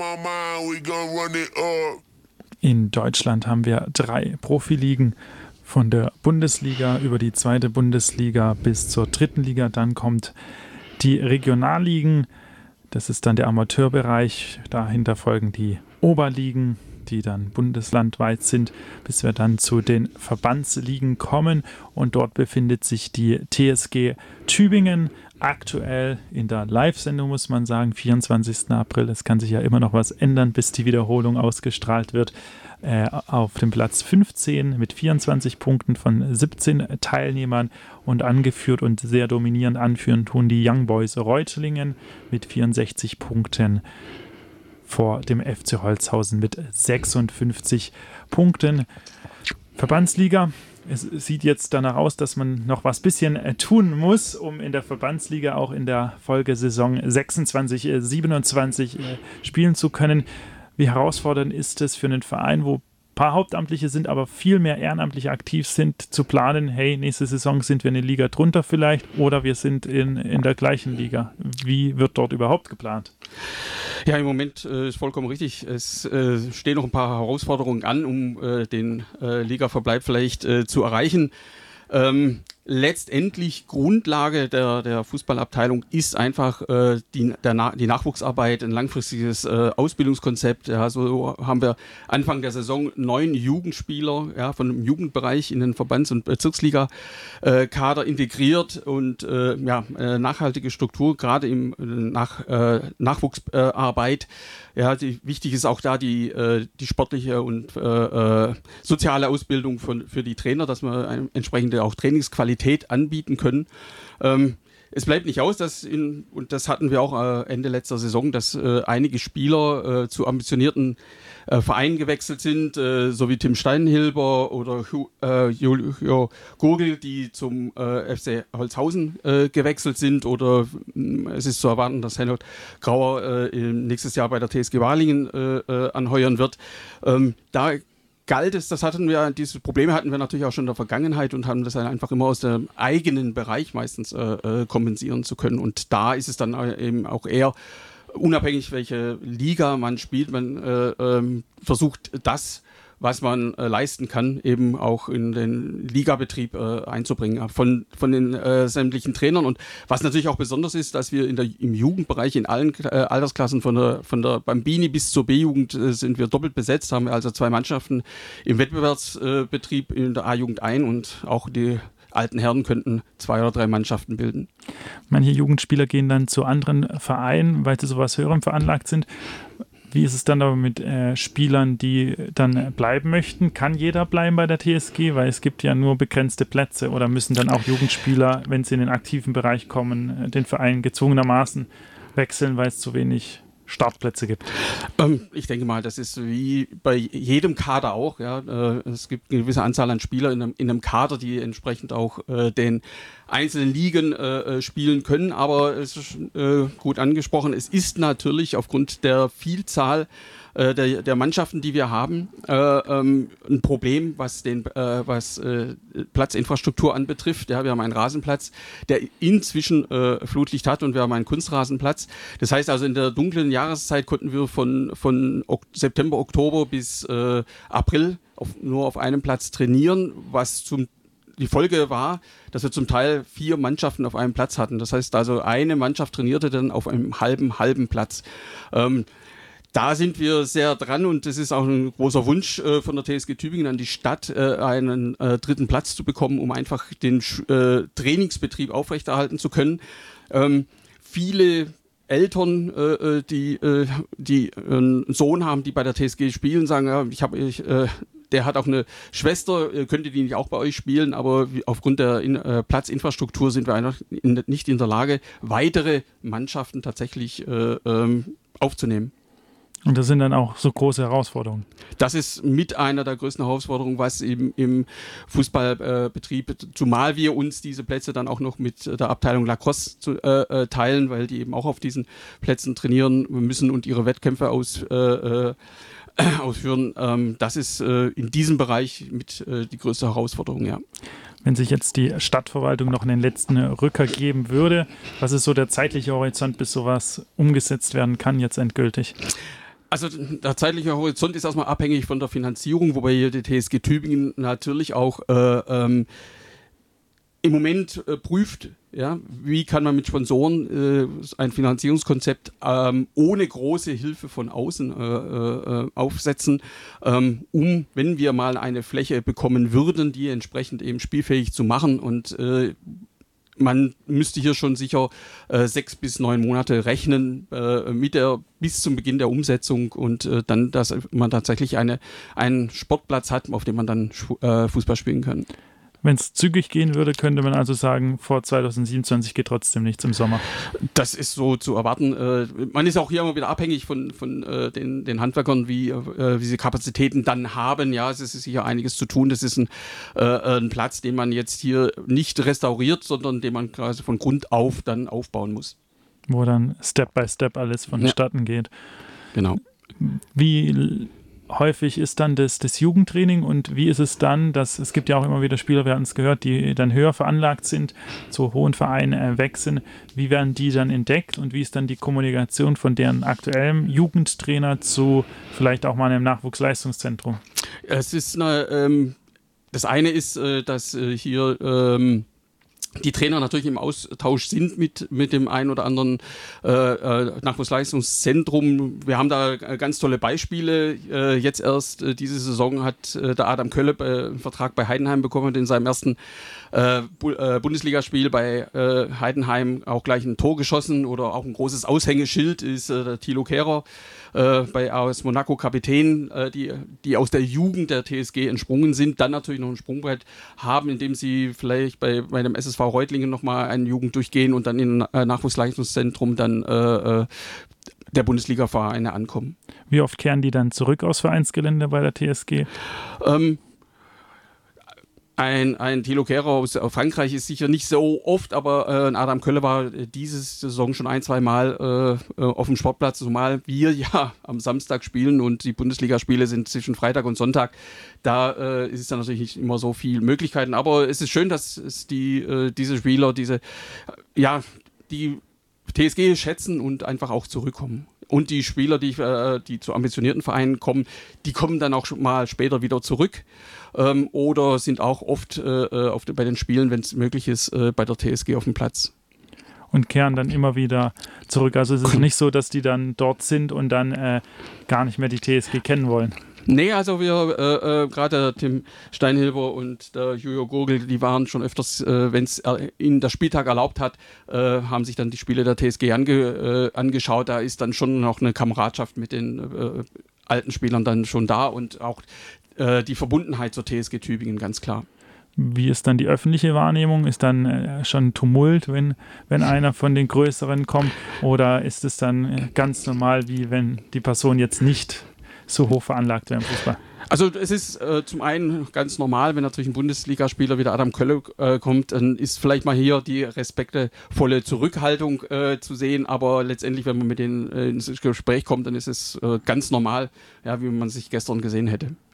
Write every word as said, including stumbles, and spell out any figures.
In Deutschland haben wir drei Profiligen, von der Bundesliga über die zweite Bundesliga bis zur dritten Liga. Dann kommt die Regionalligen, das ist dann der Amateurbereich. Dahinter folgen die Oberligen, die dann bundeslandweit sind, bis wir dann zu den Verbandsligen kommen. Und dort befindet sich die T S G Tübingen aktuell in der Live-Sendung, muss man sagen, vierundzwanzigsten April. Es kann sich ja immer noch was ändern, bis die Wiederholung ausgestrahlt wird. Äh, auf dem Platz fünfzehn mit vierundzwanzig Punkten von siebzehn Teilnehmern und angeführt und sehr dominierend anführen tun die Young Boys Reutlingen mit vierundsechzig Punkten vor dem F C Holzhausen mit sechsundfünfzig Punkten. Verbandsliga. Es sieht jetzt danach aus, dass man noch was bisschen tun muss, um in der Verbandsliga auch in der Folgesaison sechsundzwanzig siebenundzwanzig spielen zu können. Wie herausfordernd ist es für einen Verein, wo ein paar Hauptamtliche sind, aber viel mehr Ehrenamtliche aktiv sind, zu planen, hey, nächste Saison sind wir eine Liga drunter vielleicht oder wir sind in, in der gleichen Liga. Wie wird dort überhaupt geplant? Ja, im Moment äh, ist vollkommen richtig. Es äh, stehen noch ein paar Herausforderungen an, um äh, den äh, Ligaverbleib vielleicht äh, zu erreichen. Ähm, letztendlich Grundlage der, der Fußballabteilung ist einfach äh, die, der Na- die Nachwuchsarbeit, ein langfristiges äh, Ausbildungskonzept. Ja, so haben wir Anfang der Saison neun Jugendspieler ja, von dem Jugendbereich in den Verbands- und Bezirksliga-Kader äh, integriert und äh, ja, äh, nachhaltige Struktur, gerade im äh, nach, äh, Nachwuchsarbeit. Ja, die, wichtig ist auch da die, äh, die sportliche und äh, äh, soziale Ausbildung von, für die Trainer, dass wir eine entsprechende auch Trainingsqualität anbieten können. Ähm, es bleibt nicht aus, dass in, und das hatten wir auch äh, Ende letzter Saison, dass äh, einige Spieler äh, zu ambitionierten äh, Vereinen gewechselt sind, äh, so wie Tim Steinhilber oder äh, Julio Gurgel, die zum äh, F C Holzhausen äh, gewechselt sind, oder mh, es ist zu erwarten, dass Heinhold Grauer äh, nächstes Jahr bei der T S G Balingen äh, äh, anheuern wird. Ähm, da galt es, das hatten wir, diese Probleme hatten wir natürlich auch schon in der Vergangenheit und haben das dann einfach immer aus dem eigenen Bereich meistens äh, äh, kompensieren zu können. Und da ist es dann eben auch eher unabhängig, welche Liga man spielt, man äh, ähm, versucht das, was man äh, leisten kann, eben auch in den Ligabetrieb äh, einzubringen von, von den äh, sämtlichen Trainern. Und was natürlich auch besonders ist, dass wir in der, im Jugendbereich in allen äh, Altersklassen von der, von der Bambini bis zur B-Jugend äh, sind wir doppelt besetzt, haben wir also zwei Mannschaften im Wettbewerbsbetrieb äh, in der A-Jugend ein und auch die alten Herren könnten zwei oder drei Mannschaften bilden. Manche Jugendspieler gehen dann zu anderen Vereinen, weil sie sowas höherem veranlagt sind. Wie ist es dann aber mit äh, Spielern, die dann bleiben möchten? Kann jeder bleiben bei der T S G? Weil es gibt ja nur begrenzte Plätze. Oder müssen dann auch Jugendspieler, wenn sie in den aktiven Bereich kommen, äh, den Verein gezwungenermaßen wechseln, weil es zu wenig Startplätze gibt? Ähm, ich denke mal, das ist wie bei jedem Kader auch. Ja. Äh, es gibt eine gewisse Anzahl an Spielern in einem, in einem Kader, die entsprechend auch äh, den einzelnen Ligen äh, spielen können. Aber es ist äh, gut angesprochen, es ist natürlich aufgrund der Vielzahl äh, der, der Mannschaften, die wir haben, äh, ähm, ein Problem, was den äh, was äh, Platzinfrastruktur anbetrifft. Ja, wir haben einen Rasenplatz, der inzwischen äh, Flutlicht hat, und wir haben einen Kunstrasenplatz. Das heißt also, in der dunklen Jahreszeit konnten wir von, von Ok- September, Oktober bis äh, April auf, nur auf einem Platz trainieren, was zum Die Folge war, dass wir zum Teil vier Mannschaften auf einem Platz hatten. Das heißt also, eine Mannschaft trainierte dann auf einem halben, halben Platz. Ähm, da sind wir sehr dran, und das ist auch ein großer Wunsch äh, von der T S G Tübingen an die Stadt, äh, einen äh, dritten Platz zu bekommen, um einfach den äh, Trainingsbetrieb aufrechterhalten zu können. Ähm, viele Eltern, äh, die, äh, die einen Sohn haben, die bei der T S G spielen, sagen, ja, ich habe ich, äh, der hat auch eine Schwester, könnte die nicht auch bei euch spielen, aber aufgrund der in, äh, Platzinfrastruktur sind wir einfach in, nicht in der Lage, weitere Mannschaften tatsächlich äh, ähm, aufzunehmen. Und das sind dann auch so große Herausforderungen. Das ist mit einer der größten Herausforderungen, was eben im Fußballbetrieb, äh, zumal wir uns diese Plätze dann auch noch mit der Abteilung Lacrosse zu, äh, teilen, weil die eben auch auf diesen Plätzen trainieren müssen und ihre Wettkämpfe aus, äh, äh, ausführen. Ähm, das ist äh, in diesem Bereich mit äh, die größte Herausforderung, ja. Wenn sich jetzt die Stadtverwaltung noch einen letzten Rücker geben würde, was ist so der zeitliche Horizont, bis sowas umgesetzt werden kann, jetzt endgültig? Also der zeitliche Horizont ist erstmal abhängig von der Finanzierung, wobei hier die T S G Tübingen natürlich auch äh, ähm, im Moment äh, prüft, ja, wie kann man mit Sponsoren äh, ein Finanzierungskonzept ähm, ohne große Hilfe von außen äh, äh, aufsetzen, ähm, um, wenn wir mal eine Fläche bekommen würden, die entsprechend eben spielfähig zu machen. Und äh, man müsste hier schon sicher äh, sechs bis neun Monate rechnen äh, mit der, bis zum Beginn der Umsetzung und äh, dann, dass man tatsächlich eine, einen Sportplatz hat, auf dem man dann äh, Fußball spielen kann. Wenn es zügig gehen würde, könnte man also sagen, vor zwanzig siebenundzwanzig geht trotzdem nichts im Sommer. Das ist so zu erwarten. Äh, man ist auch hier immer wieder abhängig von, von äh, den, den Handwerkern, wie, äh, wie sie Kapazitäten dann haben. Ja, es ist sicher einiges zu tun. Das ist ein, äh, ein Platz, den man jetzt hier nicht restauriert, sondern den man quasi von Grund auf dann aufbauen muss. Wo dann Step by Step alles vonstatten ja. geht. Genau. Wie häufig ist dann das, das Jugendtraining und wie ist es dann, dass es gibt ja auch immer wieder Spieler, wir hatten es gehört, die dann höher veranlagt sind, zu hohen Vereinen äh, weg sind. Wie werden die dann entdeckt und wie ist dann die Kommunikation von deren aktuellem Jugendtrainer zu vielleicht auch mal einem Nachwuchsleistungszentrum? Es ist eine, ähm, das eine ist, äh, dass äh, hier ähm, die Trainer natürlich im Austausch sind mit, mit dem einen oder anderen äh, äh, Nachwuchsleistungszentrum. Wir haben da ganz tolle Beispiele. Äh, jetzt erst äh, diese Saison hat äh, der Adam Kölle äh, einen Vertrag bei Heidenheim bekommen und in seinem ersten äh, Bu- äh, Bundesligaspiel bei äh, Heidenheim auch gleich ein Tor geschossen oder auch ein großes Aushängeschild ist äh, der Thilo Kehrer. Äh, bei A S Monaco Kapitän, äh, die, die aus der Jugend der T S G entsprungen sind, dann natürlich noch ein Sprungbrett haben, indem sie vielleicht bei, bei dem S S V Reutlingen nochmal eine Jugend durchgehen und dann in ein Nachwuchsleistungszentrum dann äh, der Bundesliga-Vereine ankommen. Wie oft kehren die dann zurück aus Vereinsgelände bei der T S G? Ähm, Ein, ein Thilo Kehrer aus Frankreich ist sicher nicht so oft, aber äh, ein Adam Kölle war diese Saison schon ein, zwei Mal äh, auf dem Sportplatz, zumal wir ja am Samstag spielen und die Bundesligaspiele sind zwischen Freitag und Sonntag. Da äh, ist es dann natürlich nicht immer so viele Möglichkeiten, aber es ist schön, dass es die, äh, diese Spieler, diese, ja, die T S G schätzen und einfach auch zurückkommen. Und die Spieler, die, äh, die zu ambitionierten Vereinen kommen, die kommen dann auch schon mal später wieder zurück ähm, oder sind auch oft äh, auf, bei den Spielen, wenn es möglich ist, äh, bei der T S G auf dem Platz. Und kehren dann immer wieder zurück. Also es ist nicht so, dass die dann dort sind und dann äh, gar nicht mehr die T S G kennen wollen. Nee, also wir, äh, äh, gerade Tim Steinhilber und der Jojo Gurgel, die waren schon öfters, äh, wenn es äh, ihnen der Spieltag erlaubt hat, äh, haben sich dann die Spiele der T S G ange, äh, angeschaut. Da ist dann schon noch eine Kameradschaft mit den äh, alten Spielern dann schon da und auch äh, die Verbundenheit zur T S G Tübingen, ganz klar. Wie ist dann die öffentliche Wahrnehmung? Ist dann äh, schon Tumult, wenn, wenn einer von den Größeren kommt? Oder ist es dann ganz normal, wie wenn die Person jetzt nicht so hoch veranlagt wäre im Fußball? Also es ist äh, zum einen ganz normal, wenn natürlich ein Bundesligaspieler wie der Adam Kölle äh, kommt, dann ist vielleicht mal hier die respektvolle Zurückhaltung äh, zu sehen, aber letztendlich, wenn man mit denen äh, ins Gespräch kommt, dann ist es äh, ganz normal, ja, wie man sich gestern gesehen hätte.